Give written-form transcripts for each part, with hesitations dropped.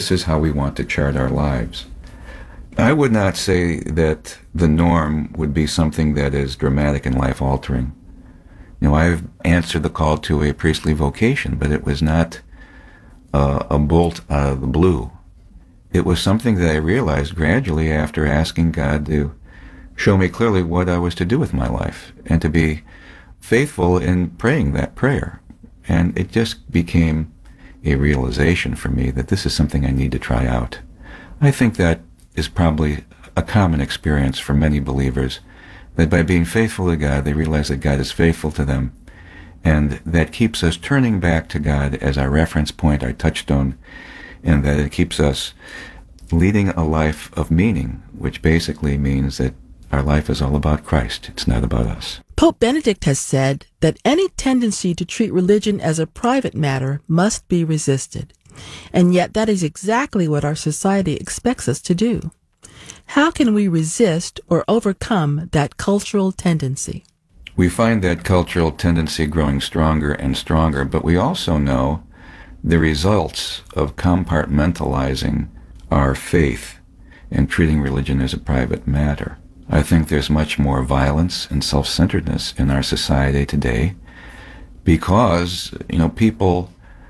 this is how we want to chart our lives. I would not say that the norm would be something that is dramatic and life-altering. I've answered the call to a priestly vocation, but it was not a bolt out of the blue. It was something that I realized gradually after asking God to show me clearly what I was to do with my life and to be faithful in praying that prayer. And it just became a realization for me that this is something I need to try out. I think that is probably a common experience for many believers, that by being faithful to God, they realize that God is faithful to them, and that keeps us turning back to God as our reference point, our touchstone, and that it keeps us leading a life of meaning, which basically means that our life is all about Christ. It's not about us. Pope Benedict has said that any tendency to treat religion as a private matter must be resisted. And yet that is exactly what our society expects us to do. How can we resist or overcome that cultural tendency? We find that cultural tendency growing stronger and stronger, but we also know the results of compartmentalizing our faith and treating religion as a private matter. I think there's much more violence and self-centeredness in our society today because, people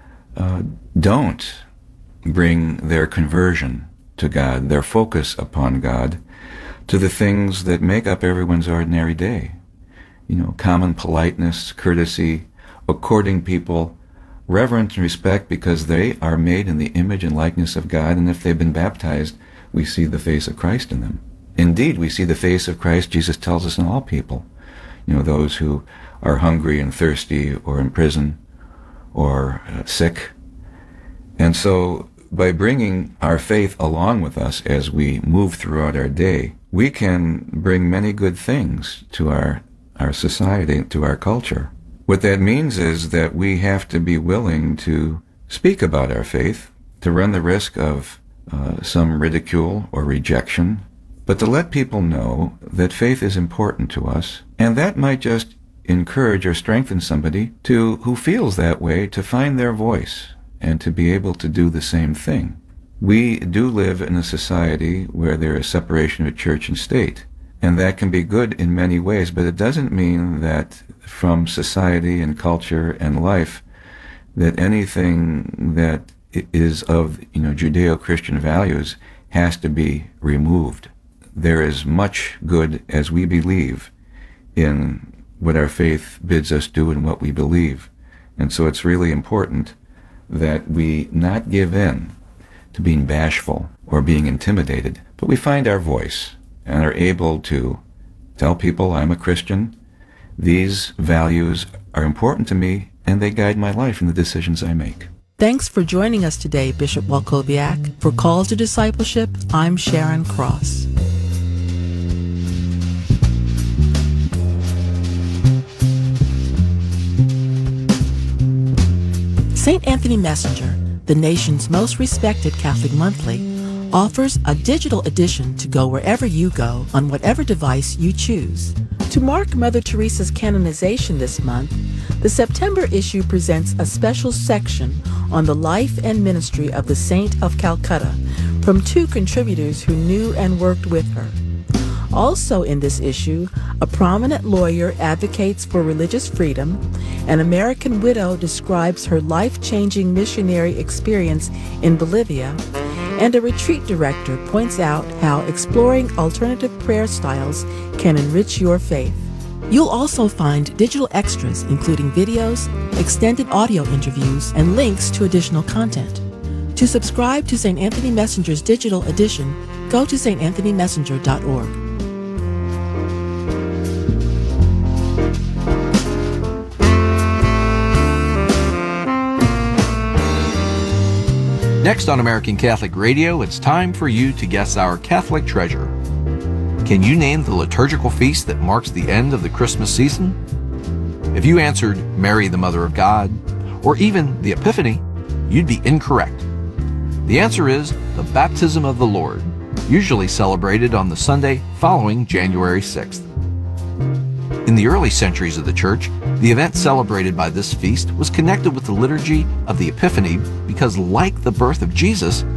don't bring their conversion to God, their focus upon God, to the things that make up everyone's ordinary day. Common politeness, courtesy, according people reverence and respect because they are made in the image and likeness of God, and if they've been baptized, we see the face of Christ in them. Indeed, we see the face of Christ, Jesus tells us, in all people. Those who are hungry and thirsty or in prison or sick. And so by bringing our faith along with us as we move throughout our day, we can bring many good things to our society, to our culture. What that means is that we have to be willing to speak about our faith, to run the risk of some ridicule or rejection, but to let people know that faith is important to us, and that might just encourage or strengthen somebody who feels that way to find their voice and to be able to do the same thing. We do live in a society where there is separation of church and state, and that can be good in many ways, but it doesn't mean that from society and culture and life that anything that is of Judeo-Christian values has to be removed. There is much good as we believe in what our faith bids us do and what we believe. And so it's really important that we not give in to being bashful or being intimidated, but we find our voice and are able to tell people I'm a Christian. These values are important to me and they guide my life and the decisions I make. Thanks for joining us today, Bishop Walkowiak. For Calls to Discipleship, I'm Sharon Cross. St. Anthony Messenger, the nation's most respected Catholic monthly, offers a digital edition to go wherever you go on whatever device you choose. To mark Mother Teresa's canonization this month, the September issue presents a special section on the life and ministry of the Saint of Calcutta from two contributors who knew and worked with her. Also in this issue, a prominent lawyer advocates for religious freedom, an American widow describes her life-changing missionary experience in Bolivia, and a retreat director points out how exploring alternative prayer styles can enrich your faith. You'll also find digital extras including videos, extended audio interviews, and links to additional content. To subscribe to St. Anthony Messenger's digital edition, go to santanthonymessenger.org. Next on American Catholic Radio, it's time for you to guess our Catholic treasure. Can you name the liturgical feast that marks the end of the Christmas season? If you answered Mary, the Mother of God, or even the Epiphany, you'd be incorrect. The answer is the Baptism of the Lord, usually celebrated on the Sunday following January 6th. In the early centuries of the Church, the event celebrated by this feast was connected with the liturgy of the Epiphany because, like the birth of Jesus,